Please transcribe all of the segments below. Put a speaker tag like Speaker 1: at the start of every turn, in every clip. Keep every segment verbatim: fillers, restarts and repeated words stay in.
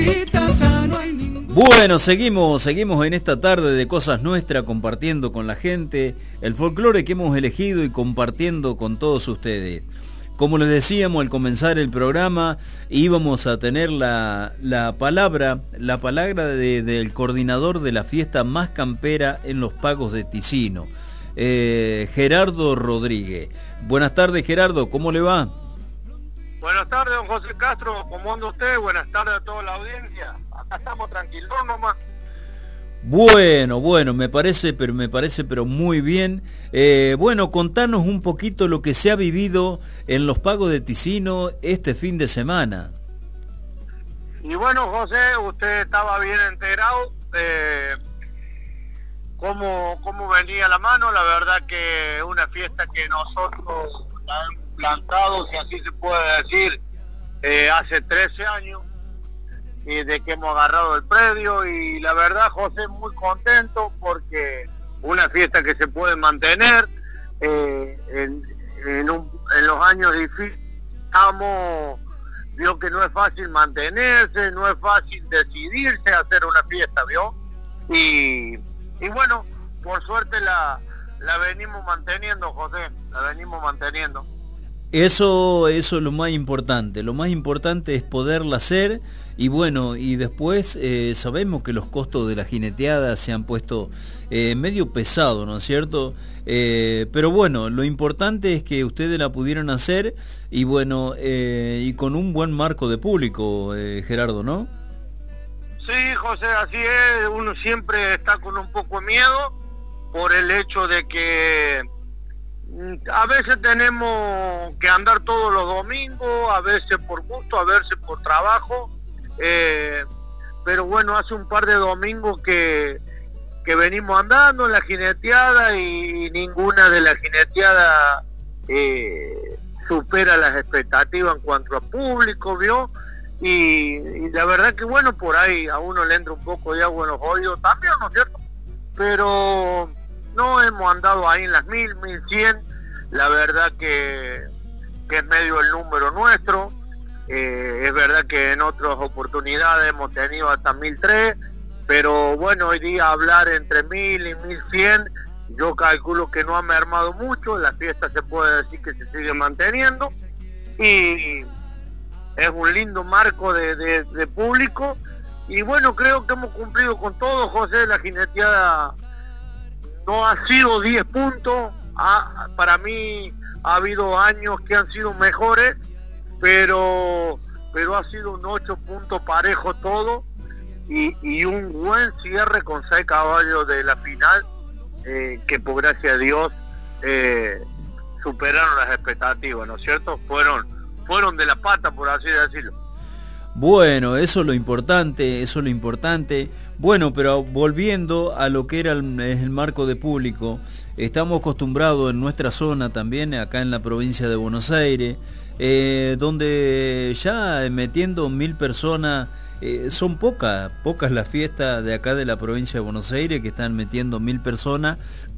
Speaker 1: Bueno, seguimos, seguimos en esta tarde de Cosas Nuestras, compartiendo con la gente el folclore que hemos elegido y compartiendo con todos ustedes. Como les decíamos al comenzar el programa, íbamos a tener la, la palabra, la palabra de, del coordinador de la fiesta más campera en los Pagos de Ticino, eh, Gerardo Rodríguez. Buenas tardes, Gerardo, ¿cómo le va?
Speaker 2: Buenas tardes, don José Castro, ¿cómo anda usted? Buenas tardes a toda la audiencia. Acá estamos tranquilos nomás.
Speaker 1: Bueno, bueno, me parece, pero me parece, pero muy bien. Eh, bueno, contanos un poquito lo que se ha vivido en los Pagos de Ticino este fin de semana.
Speaker 2: Y bueno, José, usted estaba bien enterado eh, cómo, cómo venía la mano. La verdad que una fiesta que nosotros la hemos plantado, si así se puede decir, eh, hace trece años. Y de que hemos agarrado el predio, y la verdad, José, muy contento porque una fiesta que se puede mantener eh, en, en, un, en los años difíciles. Estamos, vio que no es fácil mantenerse, no es fácil decidirse a hacer una fiesta, vio, y, y bueno, por suerte la, la venimos manteniendo, José, la venimos manteniendo.
Speaker 1: Eso, eso es lo más importante, lo más importante es poderla hacer. Y bueno, y después eh, sabemos que los costos de la jineteada se han puesto eh, medio pesado, ¿no es cierto? Eh, pero bueno, lo importante es que ustedes la pudieron hacer y bueno, eh, y con un buen marco de público, eh, Gerardo, ¿no?
Speaker 2: Sí, José, así es. Uno siempre está con un poco de miedo por el hecho de que a veces tenemos que andar todos los domingos, a veces por gusto, a veces por trabajo. Eh, pero bueno, hace un par de domingos que, que venimos andando en la jineteada y ninguna de las jineteadas eh, supera las expectativas en cuanto a público, ¿vio? Y, y la verdad que bueno, por ahí a uno le entra un poco de agua en los oídos también, ¿no es cierto? Pero no hemos andado ahí en las mil, mil cien, la verdad que, que es medio el número nuestro. Eh, es verdad que en otras oportunidades hemos tenido hasta mil tres, pero bueno, hoy día hablar entre mil y mil cien, yo calculo que no ha mermado mucho, la fiesta se puede decir que se sigue manteniendo, y es un lindo marco de, de, de público, y bueno, creo que hemos cumplido con todo, José. La jineteada no ha sido diez puntos, ha, para mí ha habido años que han sido mejores, pero pero ha sido un ocho puntos parejo todo, y, y un buen cierre con seis caballos de la final, eh, que por gracia de Dios eh, superaron las expectativas, ¿no es cierto? Fueron, fueron de la pata, por así decirlo.
Speaker 1: Bueno, eso es lo importante, eso es lo importante. Bueno, pero volviendo a lo que era el, el marco de público, estamos acostumbrados en nuestra zona también, acá en la provincia de Buenos Aires, Eh, donde ya metiendo mil personas, eh, son pocas, pocas las fiestas de acá de la provincia de Buenos Aires que están metiendo mil personas,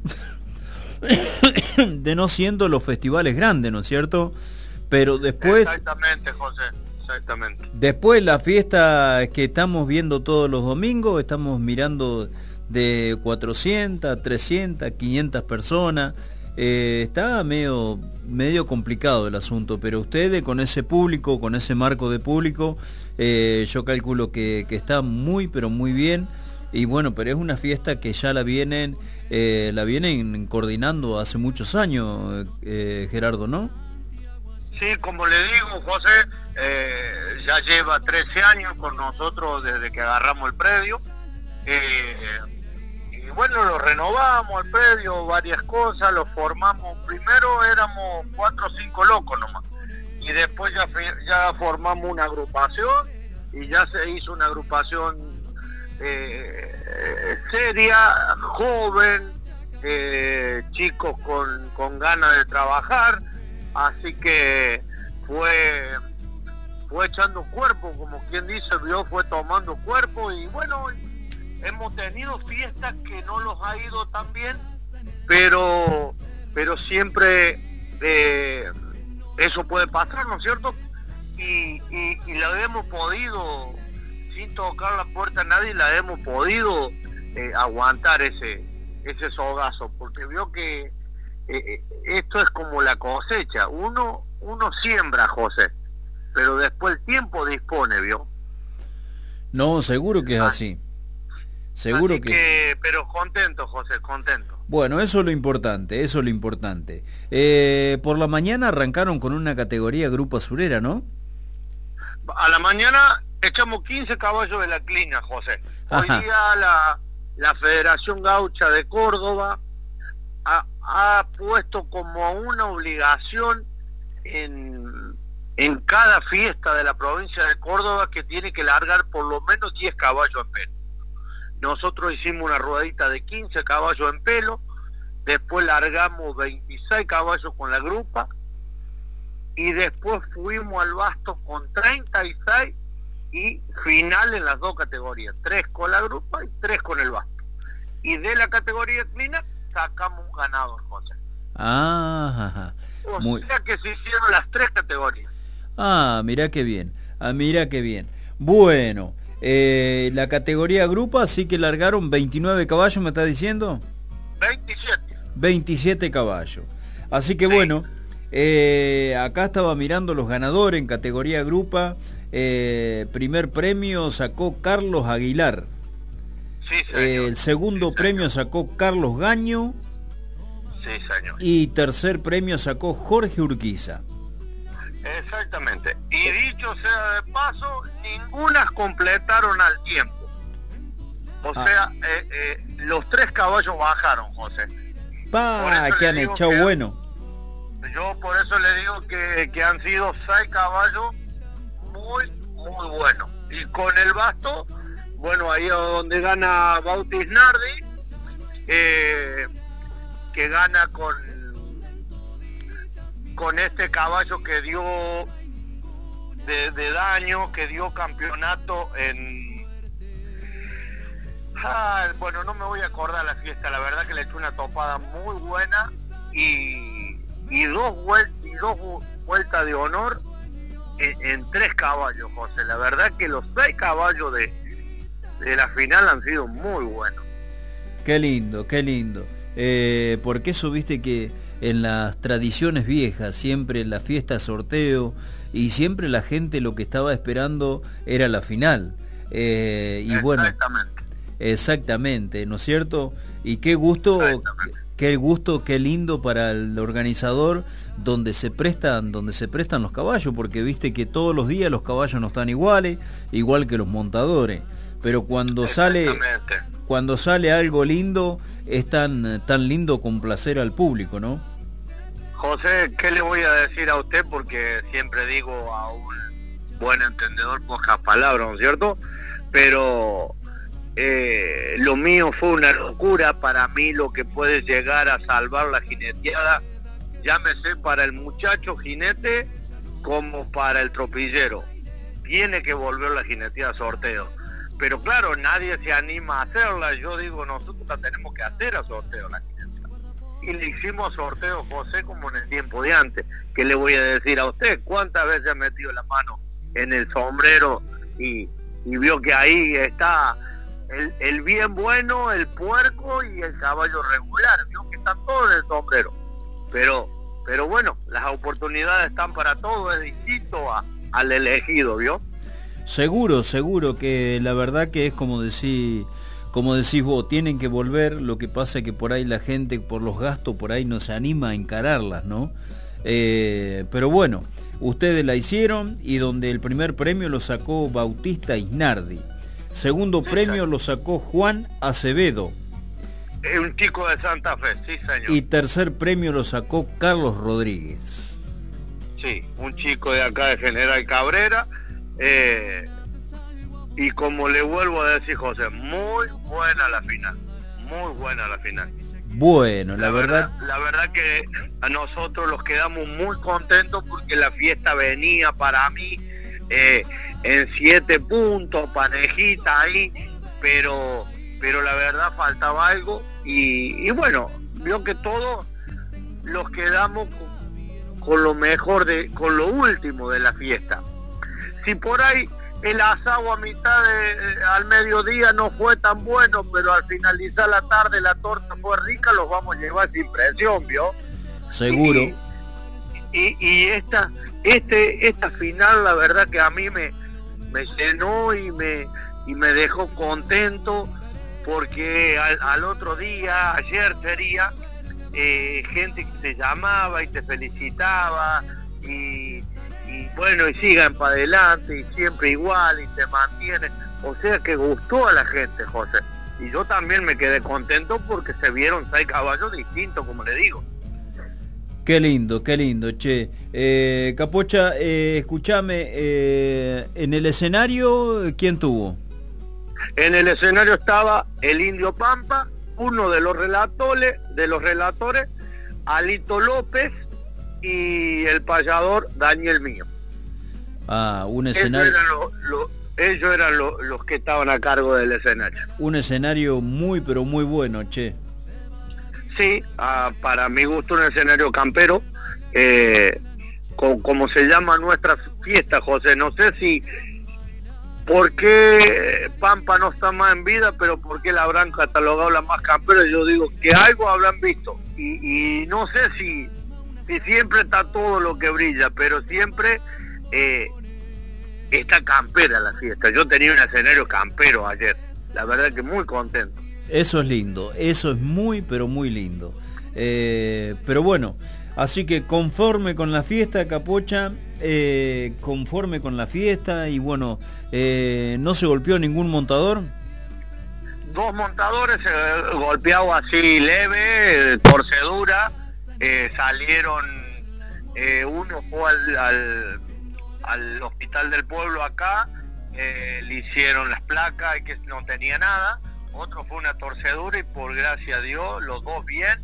Speaker 1: de no siendo los festivales grandes, ¿no es cierto? Pero después...
Speaker 2: Exactamente, José, exactamente.
Speaker 1: Después la fiesta que estamos viendo todos los domingos, estamos mirando de cuatrocientas, trescientas, quinientas personas. Eh, está medio, medio complicado el asunto, pero ustedes con ese público, con ese marco de público, eh, yo calculo que, que está muy, pero muy bien. Y bueno, pero es una fiesta que ya la vienen, eh, la vienen coordinando hace muchos años, eh, Gerardo, ¿no?
Speaker 2: Sí, como le digo, José, eh, ya lleva trece años con nosotros desde que agarramos el predio. Eh, y bueno, lo renovamos el predio, varias cosas, lo formamos. Primero éramos cuatro o cinco locos nomás, y después ya, ya formamos una agrupación, y ya se hizo una agrupación eh, seria, joven, eh, chicos con, con ganas de trabajar. Así que fue fue echando cuerpo, como quien dice, vio, fue tomando cuerpo. Y bueno, hemos tenido fiestas que no los ha ido tan bien, pero pero siempre eh, eso puede pasar, ¿no es cierto? Y, y, y lo hemos podido sin tocar la puerta a nadie la hemos podido eh, aguantar ese ese sogazo, porque vio que eh, esto es como la cosecha, uno uno siembra, José, pero después el tiempo dispone, vio.
Speaker 1: No, seguro que es así. Seguro
Speaker 2: así que... que... Pero contento, José, contento.
Speaker 1: Bueno, eso es lo importante, eso es lo importante. Eh, por la mañana arrancaron con una categoría Grupo Asurera, ¿no?
Speaker 2: A la mañana echamos quince caballos de la clina, José. Hoy
Speaker 1: Ajá.
Speaker 2: día la, la Federación Gaucha de Córdoba ha, ha puesto como una obligación en, en cada fiesta de la provincia de Córdoba que tiene que largar por lo menos diez caballos en pelo. Nosotros hicimos una ruedita de quince caballos en pelo, después largamos veintiséis caballos con la grupa, y después fuimos al basto con treinta y seis y final en las dos categorías, tres con la grupa y tres con el basto. Y de la categoría clina sacamos un ganador, José.
Speaker 1: Ah, ajá.
Speaker 2: O
Speaker 1: Muy...
Speaker 2: sea que se hicieron las tres categorías.
Speaker 1: Ah, mirá qué bien, ah, mirá qué bien. Bueno, eh, la categoría grupa sí que largaron veintinueve caballos, ¿me está diciendo?
Speaker 2: veintisiete.
Speaker 1: veintisiete caballos. Así que sí. Bueno... Eh, acá estaba mirando los ganadores en categoría grupa. Eh, primer premio sacó Carlos Aguilar.
Speaker 2: Sí, señor.
Speaker 1: Eh, el segundo
Speaker 2: sí,
Speaker 1: premio sacó Carlos Gaño.
Speaker 2: Sí, señor.
Speaker 1: Y tercer premio sacó Jorge Urquiza.
Speaker 2: Exactamente. Y dicho sea de paso, ningunas completaron al tiempo. O ah. sea, eh, eh, los tres caballos bajaron, José.
Speaker 1: Pa, que han echado que... bueno.
Speaker 2: Yo por eso le digo que, que han sido seis caballos muy, muy buenos. Y con el basto, bueno, ahí es donde gana Bautis Nardi, eh, que gana con, con este caballo que dio de, de daño, que dio campeonato en... Ah, bueno, no me voy a acordar la fiesta, la verdad que le echó una topada muy buena y... y dos vueltas y dos vueltas de honor en, en tres caballos, José. La verdad que los seis caballos de, de la final han sido muy buenos.
Speaker 1: Qué lindo, qué lindo. Eh, porque eso viste que en las tradiciones viejas, siempre en la fiesta sorteo, y siempre la gente lo que estaba esperando era la final. Eh, y
Speaker 2: exactamente.
Speaker 1: Bueno, exactamente, ¿no es cierto? Y qué gusto... Qué gusto, qué lindo para el organizador donde se prestan, donde se prestan los caballos, porque viste que todos los días los caballos no están iguales, igual que los montadores. Pero cuando sale, cuando sale algo lindo, es tan, tan lindo complacer al público, ¿no?
Speaker 2: José, ¿qué le voy a decir a usted? Porque siempre digo a un buen entendedor pocas palabras, ¿no es cierto? Pero... Eh, lo mío fue una locura. Para mí lo que puede llegar a salvar la jineteada, llámese para el muchacho jinete como para el tropillero, tiene que volver la jineteada a sorteo. Pero claro, nadie se anima a hacerla. Yo digo, nosotros la tenemos que hacer a sorteo la jineteada. Y le hicimos sorteo, José, como en el tiempo de antes. ¿Qué le voy a decir a usted? ¿Cuántas veces ha metido la mano en el sombrero y, y vio que ahí está El, el bien bueno, el puerco y el caballo regular, ¿vio? Que están todos en el sombrero. Pero, pero bueno, las oportunidades están para todo, es distinto a, al elegido, ¿vio?
Speaker 1: Seguro, seguro que la verdad que es como decís, como decís vos, tienen que volver. Lo que pasa es que por ahí la gente, por los gastos, por ahí no se anima a encararlas, ¿no? Eh, pero bueno, ustedes la hicieron y donde el primer premio lo sacó Bautista Isnardi. Segundo sí, premio señor. Lo sacó Juan Acevedo.
Speaker 2: Es un chico de Santa Fe, sí señor.
Speaker 1: Y tercer premio lo sacó Carlos Rodríguez.
Speaker 2: Sí, un chico de acá de General Cabrera. Eh, y como le vuelvo a decir, José, muy buena la final. Muy buena la final.
Speaker 1: Bueno, la, la verdad...
Speaker 2: verdad... La verdad que a nosotros los quedamos muy contentos porque la fiesta venía para mí... Eh, en siete puntos, panejita ahí, pero pero la verdad faltaba algo y, y bueno, vio que todos los quedamos con, con lo mejor, de con lo último de la fiesta. Si por ahí el asado a mitad de, eh, al mediodía no fue tan bueno, pero al finalizar la tarde la torta fue rica, los vamos a llevar sin presión, ¿vio?
Speaker 1: Seguro.
Speaker 2: Y, y, y esta, este, esta final, la verdad que a mí me, me llenó y me, y me dejó contento, porque al, al otro día, ayer sería, eh, gente que te llamaba y te felicitaba, y, y bueno, y sigan para adelante, y siempre igual, y te mantienen. O sea que gustó a la gente, José. Y yo también me quedé contento porque se vieron seis caballos distintos, como le digo.
Speaker 1: Qué lindo, qué lindo, che. Eh, Capocha, eh, escúchame, eh, en el escenario, ¿quién tuvo?
Speaker 2: En el escenario estaba el Indio Pampa, uno de los relatores, de los relatores, Alito López y el payador Daniel Mío.
Speaker 1: Ah, un escenario.
Speaker 2: Ellos eran, lo, lo, ellos eran lo, los que estaban a cargo del escenario.
Speaker 1: Un escenario muy, pero muy bueno, che.
Speaker 2: Sí, ah, para mi gusto un escenario campero, eh, co como se llama nuestra fiesta, José. No sé si por qué Pampa no está más en vida, pero por qué la habrán catalogado la más campera. Yo digo que algo habrán visto, y, y no sé si, si siempre está todo lo que brilla, pero siempre eh, está campera la fiesta. Yo tenía un escenario campero ayer, la verdad que muy contento.
Speaker 1: Eso es lindo, eso es muy, pero muy lindo. Eh, pero bueno, así que conforme con la fiesta, Capocha, eh, conforme con la fiesta, y bueno, eh, ¿no se golpeó ningún montador?
Speaker 2: Dos montadores eh, golpeados así leve, torcedura, eh, salieron, eh, uno fue al, al, al hospital del pueblo acá, eh, le hicieron las placas y que no tenía nada. Otro fue una torcedura y por gracia a Dios, los dos bien,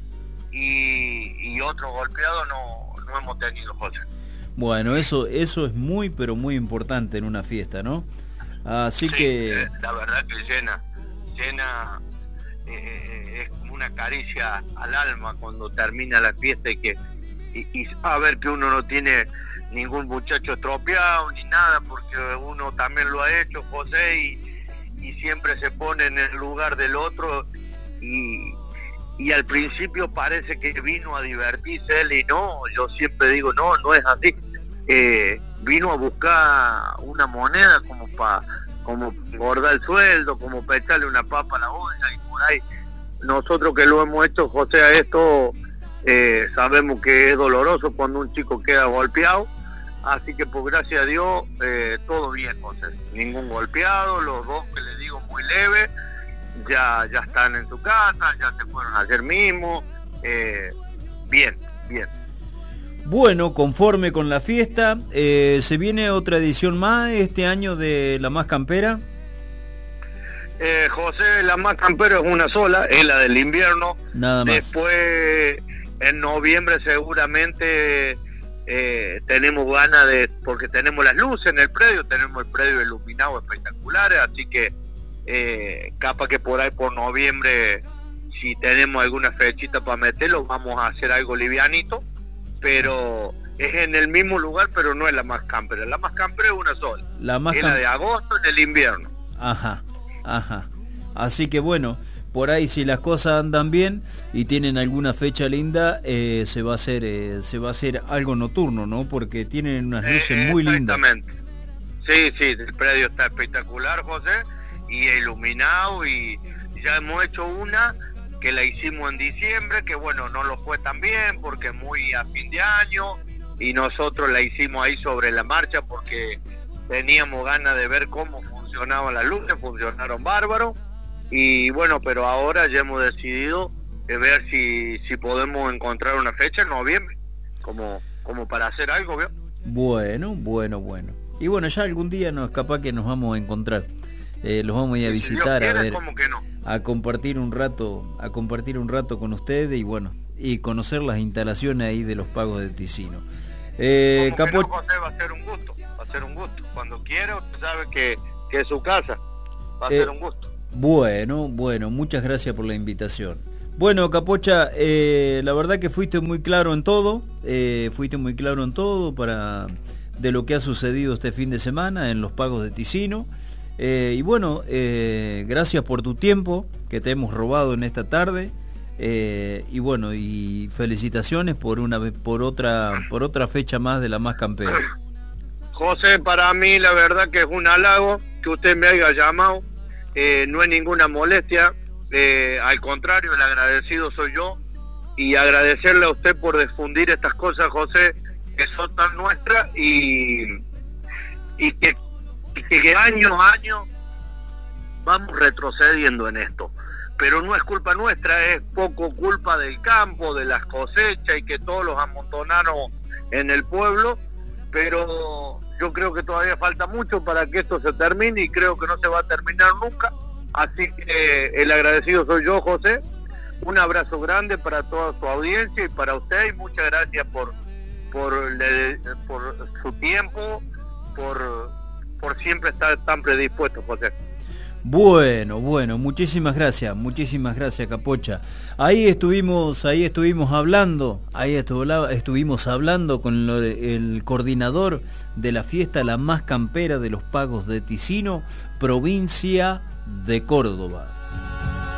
Speaker 2: y, y otro golpeado no, no hemos tenido, José.
Speaker 1: Bueno, eso, eso es muy, pero muy importante en una fiesta, ¿no? Así
Speaker 2: sí,
Speaker 1: que...
Speaker 2: Eh, la verdad que llena, llena, eh, es como una caricia al alma cuando termina la fiesta, y que y, y saber que uno no tiene ningún muchacho estropeado ni nada, porque uno también lo ha hecho, José, y y siempre se pone en el lugar del otro, y, y al principio parece que vino a divertirse él, y no, yo siempre digo, no, no es así. Eh, vino a buscar una moneda como para como engordar el sueldo, como para echarle una papa a la olla, y por ahí nosotros que lo hemos hecho, José, a esto eh, sabemos que es doloroso cuando un chico queda golpeado. Así que por gracias a Dios, eh, todo bien, José. Ningún golpeado, los dos que les digo muy leve, ya, ya están en su casa, ya se fueron ayer mismo. Eh, bien, bien.
Speaker 1: Bueno, conforme con la fiesta, eh, ¿se viene otra edición más este año de La Más Campera?
Speaker 2: Eh, José, La Más Campera es una sola, es la del invierno.
Speaker 1: Nada más.
Speaker 2: Después, en noviembre seguramente... Eh, tenemos ganas de, porque tenemos las luces en el predio, tenemos el predio iluminado espectaculares, así que eh, capaz que por ahí por noviembre, si tenemos alguna fechita para meterlo, vamos a hacer algo livianito, pero es en el mismo lugar, pero no es La Más Campera. La Más Campera es una sola,
Speaker 1: la más
Speaker 2: es la de agosto en el invierno.
Speaker 1: Ajá, ajá. Así que bueno, por ahí si las cosas andan bien y tienen alguna fecha linda, eh, se va a hacer eh, se va a hacer algo nocturno, ¿no? Porque tienen unas luces eh, muy lindas.
Speaker 2: Exactamente. Sí, sí, el predio está espectacular, José, y iluminado, y ya hemos hecho una que la hicimos en diciembre, que bueno, no lo fue tan bien porque muy a fin de año, y nosotros la hicimos ahí sobre la marcha porque teníamos ganas de ver cómo funcionaban las luces, funcionaron bárbaros. Y bueno, pero ahora ya hemos decidido de ver si, si podemos encontrar una fecha en noviembre, como, como para hacer algo, ¿vio?
Speaker 1: Bueno, bueno, bueno. Y bueno, ya algún día nos capaz que nos vamos a encontrar. Eh, los vamos a ir a visitar, si Dios quiere, a ver,
Speaker 2: ¿cómo que no?
Speaker 1: a compartir un rato, a compartir un rato con ustedes, y bueno, y conocer las instalaciones ahí de los Pagos de Ticino.
Speaker 2: Eh, Capo... no, José, va a ser un gusto, va a ser un gusto. Cuando quiera, usted sabe que, que es su casa, va a eh... ser un gusto.
Speaker 1: Bueno, bueno, muchas gracias por la invitación. Bueno, Capocha, eh, la verdad que fuiste muy claro en todo, eh, fuiste muy claro en todo para, de lo que ha sucedido este fin de semana en los pagos de Ticino. Eh, y bueno, eh, gracias por tu tiempo que te hemos robado en esta tarde. Eh, y bueno, y felicitaciones por una por otra por otra fecha más de la Más Campera.
Speaker 2: José, para mí la verdad que es un halago que usted me haya llamado, eh, no es ninguna molestia, eh, al contrario, el agradecido soy yo, y agradecerle a usted por difundir estas cosas, José, que son tan nuestras y, y que, y que año a año vamos retrocediendo en esto. Pero no es culpa nuestra, es poco culpa del campo, de las cosechas y que todos los amontonaron en el pueblo, pero yo creo que todavía falta mucho para que esto se termine y creo que no se va a terminar nunca, así que el agradecido soy yo, José. Un abrazo grande para toda su audiencia y para usted, y muchas gracias por, por, le, por su tiempo, por, por siempre estar tan predispuesto, José.
Speaker 1: Bueno, bueno, muchísimas gracias, muchísimas gracias, Capocha. Ahí estuvimos, ahí estuvimos hablando, ahí estu estuvimos hablando con lo de, el coordinador de la fiesta La Más Campera de los Pagos de Ticino, provincia de Córdoba.